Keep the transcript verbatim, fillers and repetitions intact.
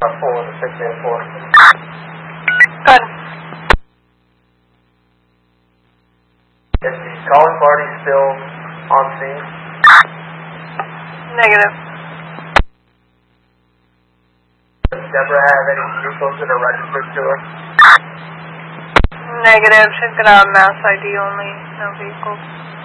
four with a six eight four. Good. Is the calling party still on scene? Negative. Does Deborah have any vehicles that are registered to her? Negative. She's got a mass I D only, no vehicles.